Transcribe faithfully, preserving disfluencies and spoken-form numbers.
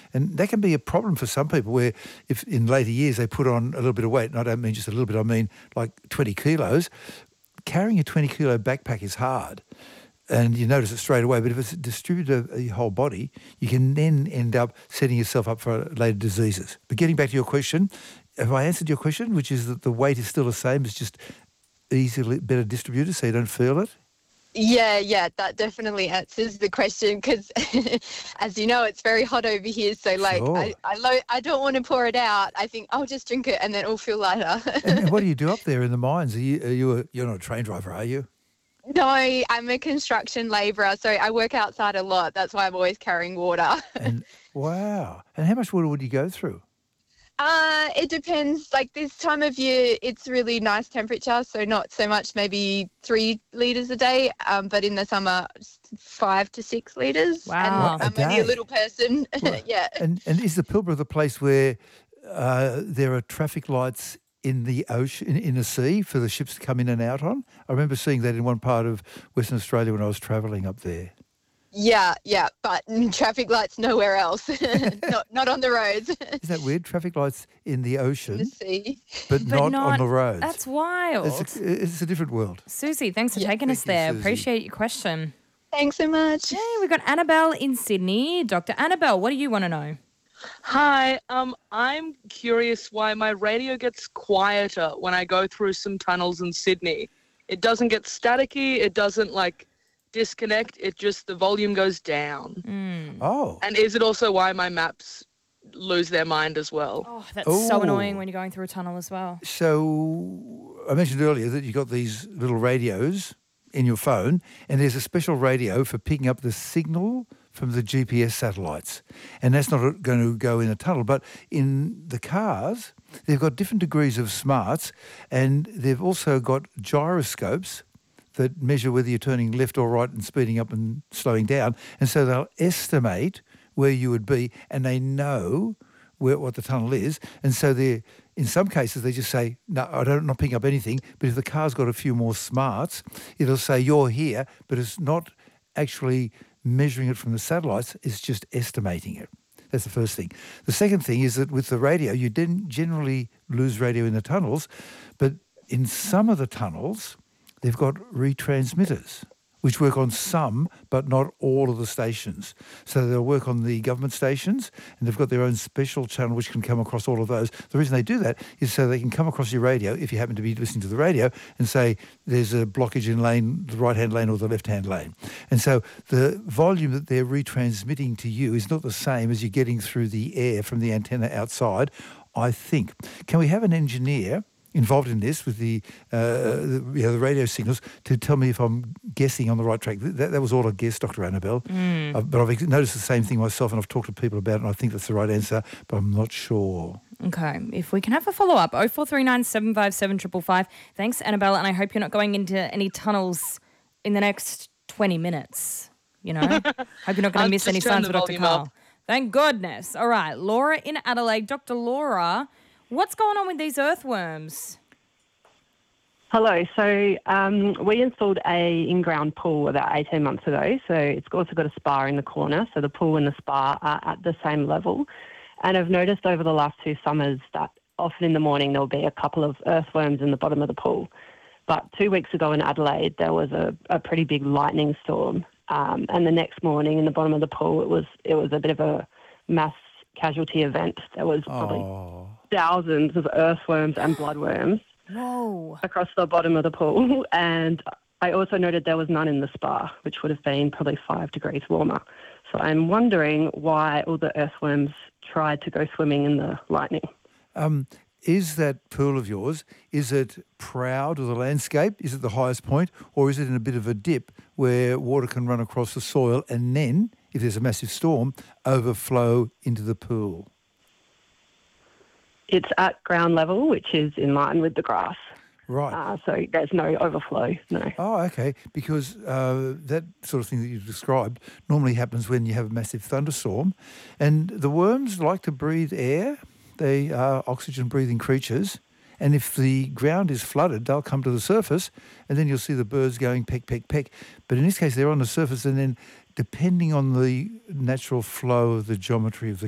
And that can be a problem for some people where if in later years they put on a little bit of weight, and I don't mean just a little bit, I mean like twenty kilos, carrying a twenty kilo backpack is hard. And you notice it straight away. But if it's distributed over your whole body, you can then end up setting yourself up for later diseases. But getting back to your question, have I answered your question, which is that the weight is still the same, it's just easily better distributed so you don't feel it? Yeah, yeah, that definitely answers the question because, as you know, it's very hot over here. So, like, Sure. I I, lo- I don't want to pour it out. I think I'll just drink it and then it'll feel lighter. And what do you do up there in the mines? Are you, are you a, you're not a train driver, are you? No, I'm a construction labourer, so I work outside a lot. That's why I'm always carrying water. And wow. And how much water would you go through? Uh, it depends. Like this time of year, it's really nice temperature, so not so much, maybe three litres a day. Um, but in the summer, five to six litres. Wow. And A I'm only a day? little person. Well, yeah. And and is the Pilbara the place where uh, there are traffic lights in the ocean, in, in the sea, for the ships to come in and out on? I remember seeing that in one part of Western Australia when I was travelling up there. Yeah, yeah, but traffic lights nowhere else. not not on the roads. Isn't that weird? Traffic lights in the ocean, The sea. but, But not, not- on the roads. That's wild. It's a, it's a different world. Susie, thanks for Yeah. taking us Thank you, there. Susie. Appreciate your question. Thanks so much. Hey, we've got Annabelle in Sydney. Doctor Annabelle, what do you want to know? Hi, um, I'm curious why my radio gets quieter when I go through some tunnels in Sydney. It doesn't get staticky, it doesn't like disconnect, it just, the volume goes down. Mm. Oh. And is it also why my maps lose their mind as well? Oh, that's so Ooh. annoying when you're going through a tunnel as well. So I mentioned earlier that you got these little radios in your phone, and there's a special radio for picking up the signal from the G P S satellites. And that's not going to go in a tunnel. But in the cars, they've got different degrees of smarts, and they've also got gyroscopes that measure whether you're turning left or right and speeding up and slowing down. And so they'll estimate where you would be, and they know where, what the tunnel is. And so they're, in some cases, they just say, no, I don't, I'm not picking up anything. But if the car's got a few more smarts, it'll say you're here, but it's not actually measuring it from the satellites, it's just estimating it. That's the first thing. The second thing is that with the radio, you didn't generally lose radio in the tunnels, but in some of the tunnels, they've got retransmitters, which work on some, but not all of the stations. So they'll work on the government stations, and they've got their own special channel which can come across all of those. The reason they do that is so they can come across your radio, if you happen to be listening to the radio, and say there's a blockage in lane, the right-hand lane or the left-hand lane. And so the volume that they're retransmitting to you is not the same as you're getting through the air from the antenna outside, I think. Can we have an engineer involved in this with the, uh, the, you know, the radio signals to tell me if I'm guessing on the right track? That, that was all a guess, Doctor Annabelle. Mm. Uh, but I've noticed the same thing myself, and I've talked to people about it, and I think that's the right answer, but I'm not sure. Okay, if we can have a follow-up, oh four three nine, seven five seven, five five five. Thanks, Annabelle, and I hope you're not going into any tunnels in the next twenty minutes, you know? Hope you're not going I'll to miss just any turn signs the with Doctor volume Carl. up. Thank goodness. All right, Laura in Adelaide. Doctor Laura, what's going on with these earthworms? Hello. So um, we installed a in-ground pool about eighteen months ago. So it's also got a spa in the corner. So the pool and the spa are at the same level. And I've noticed over the last two summers that often in the morning there'll be a couple of earthworms in the bottom of the pool. But two weeks ago in Adelaide, there was a, a pretty big lightning storm. Um, and the next morning in the bottom of the pool, it was it was a bit of a mass casualty event. There was probably Oh. thousands of earthworms and bloodworms Whoa. across the bottom of the pool. And I also noted there was none in the spa, which would have been probably five degrees warmer. So I'm wondering why all the earthworms tried to go swimming in the lightning. Um, is that pool of yours, is it proud of the landscape? Is it the highest point? Or is it in a bit of a dip where water can run across the soil and then, if there's a massive storm, overflow into the pool? It's at ground level, which is in line with the grass. Right. Uh, so there's no overflow, no. Oh, okay. Because uh, that sort of thing that you've described normally happens when you have a massive thunderstorm. And the worms like to breathe air. They are oxygen-breathing creatures. And if the ground is flooded, they'll come to the surface, and then you'll see the birds going peck, peck, peck. But in this case, they're on the surface, and then depending on the natural flow of the geometry of the